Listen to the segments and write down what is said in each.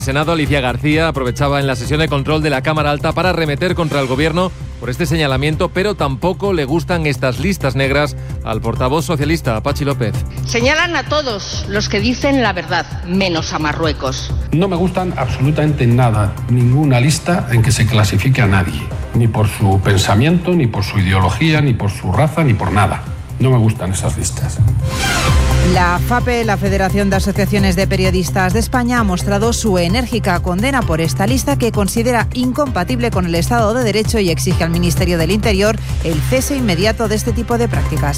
Senado, Alicia García aprovechaba en la sesión de control de la Cámara Alta para arremeter contra el Gobierno por este señalamiento, pero tampoco le gustan estas listas negras al portavoz socialista, Patxi López. Señalan a todos los que dicen la verdad, menos a Marruecos. No me gustan absolutamente nada, ninguna lista en que se clasifique a nadie, ni por su pensamiento, ni por su ideología, ni por su raza, ni por nada. No me gustan esas listas. La FAPE, la Federación de Asociaciones de Periodistas de España, ha mostrado su enérgica condena por esta lista que considera incompatible con el Estado de Derecho y exige al Ministerio del Interior el cese inmediato de este tipo de prácticas.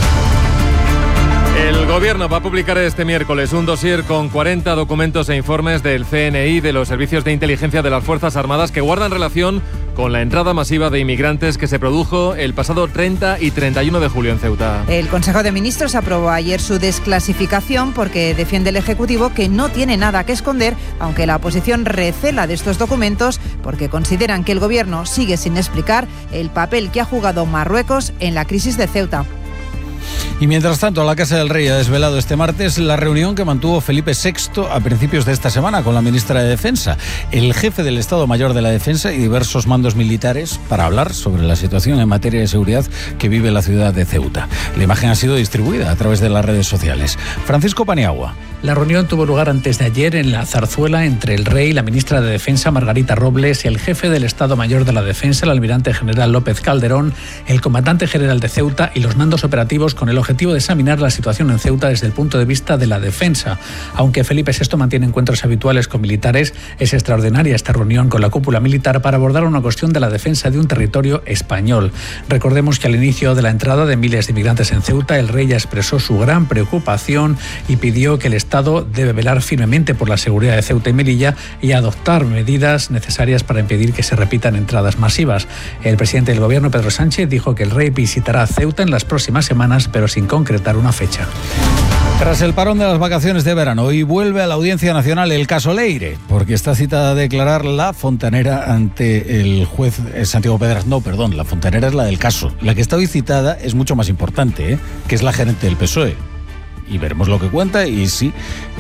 El Gobierno va a publicar este miércoles un dossier con 40 documentos e informes del CNI, de los servicios de inteligencia de las Fuerzas Armadas, que guardan relación con la entrada masiva de inmigrantes que se produjo el pasado 30 y 31 de julio en Ceuta. El Consejo de Ministros aprobó ayer su desclasificación porque defiende el Ejecutivo que no tiene nada que esconder, aunque la oposición recela de estos documentos porque consideran que el Gobierno sigue sin explicar el papel que ha jugado Marruecos en la crisis de Ceuta. Y mientras tanto, la Casa del Rey ha desvelado este martes la reunión que mantuvo Felipe VI a principios de esta semana con la ministra de Defensa, el jefe del Estado Mayor de la Defensa y diversos mandos militares para hablar sobre la situación en materia de seguridad que vive la ciudad de Ceuta. La imagen ha sido distribuida a través de las redes sociales. Francisco Paniagua. La reunión tuvo lugar antes de ayer en la Zarzuela entre el rey, la ministra de Defensa Margarita Robles y el jefe del Estado Mayor de la Defensa, el almirante general López Calderón, el comandante general de Ceuta y los mandos operativos, con el objetivo de examinar la situación en Ceuta desde el punto de vista de la defensa. Aunque Felipe VI mantiene encuentros habituales con militares, es extraordinaria esta reunión con la cúpula militar para abordar una cuestión de la defensa de un territorio español. Recordemos que al inicio de la entrada de miles de inmigrantes en Ceuta, el rey ya expresó su gran preocupación y pidió que el Estado debe velar firmemente por la seguridad de Ceuta y Melilla y adoptar medidas necesarias para impedir que se repitan entradas masivas. El presidente del Gobierno, Pedro Sánchez, dijo que el rey visitará Ceuta en las próximas semanas, pero sin concretar una fecha. Tras el parón de las vacaciones de verano, hoy vuelve a la Audiencia Nacional el caso Leire, porque está citada a declarar la fontanera ante el juez Santiago Pedraz. No, perdón, la fontanera es la del caso. La que está hoy citada es mucho más importante, que es la gerente del PSOE. Y veremos lo que cuenta y sí,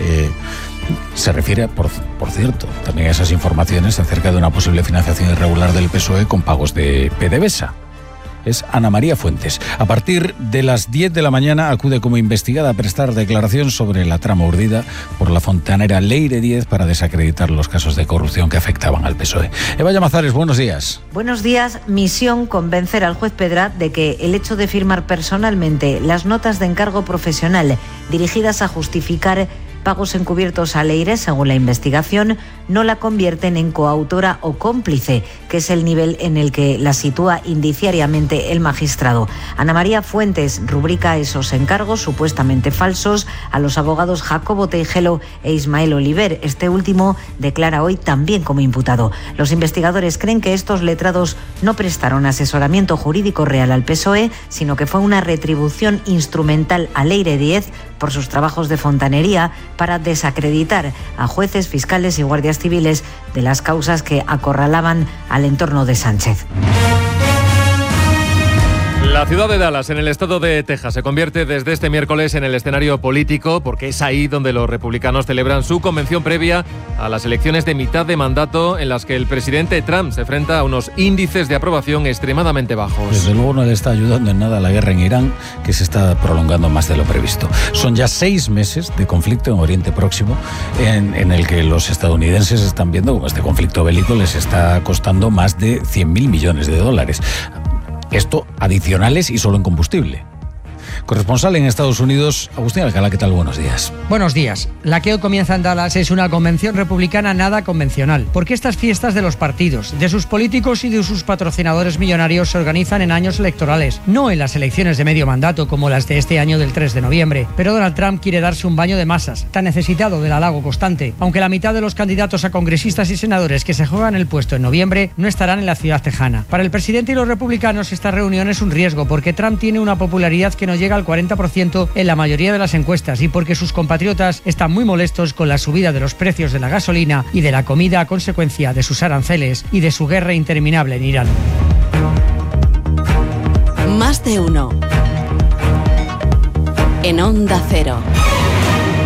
se refiere, por cierto, también a esas informaciones acerca de una posible financiación irregular del PSOE con pagos de PDVSA. Es Ana María Fuentes. A partir de las 10 de la mañana acude como investigada a prestar declaración sobre la trama urdida por la fontanera Leire Díez para desacreditar los casos de corrupción que afectaban al PSOE. Eva Llamazares, buenos días. Buenos días. Misión: convencer al juez Pedraz de que el hecho de firmar personalmente las notas de encargo profesional dirigidas a justificar pagos encubiertos a Leire, según la investigación, no la convierten en coautora o cómplice, que es el nivel en el que la sitúa indiciariamente el magistrado. Ana María Fuentes rubrica esos encargos supuestamente falsos a los abogados Jacobo Teijelo e Ismael Oliver. Este último declara hoy también como imputado. Los investigadores creen que estos letrados no prestaron asesoramiento jurídico real al PSOE, sino que fue una retribución instrumental a Leire Díez por sus trabajos de fontanería para desacreditar a jueces, fiscales y guardias civiles de las causas que acorralaban al entorno de Sánchez. La ciudad de Dallas, en el estado de Texas, se convierte desde este miércoles en el escenario político porque es ahí donde los republicanos celebran su convención previa a las elecciones de mitad de mandato en las que el presidente Trump se enfrenta a unos índices de aprobación extremadamente bajos. Desde luego no le está ayudando en nada la guerra en Irán, que se está prolongando más de lo previsto. Son ya 6 meses de conflicto en Oriente Próximo en el que los estadounidenses están viendo cómo este conflicto bélico les está costando más de 100.000 millones de dólares. Esto adicionales y solo en combustible. Corresponsal en Estados Unidos, Agustín Alcalá, ¿qué tal? Buenos días. Buenos días. La que hoy comienza en Dallas es una convención republicana nada convencional, porque estas fiestas de los partidos, de sus políticos y de sus patrocinadores millonarios se organizan en años electorales, no en las elecciones de medio mandato como las de este año del 3 de noviembre. Pero Donald Trump quiere darse un baño de masas, tan necesitado del halago constante, aunque la mitad de los candidatos a congresistas y senadores que se juegan el puesto en noviembre no estarán en la ciudad tejana. Para el presidente y los republicanos esta reunión es un riesgo, porque Trump tiene una popularidad que no llega al 40% en la mayoría de las encuestas y porque sus compatriotas están muy molestos con la subida de los precios de la gasolina y de la comida a consecuencia de sus aranceles y de su guerra interminable en Irán. Más de uno. En Onda Cero.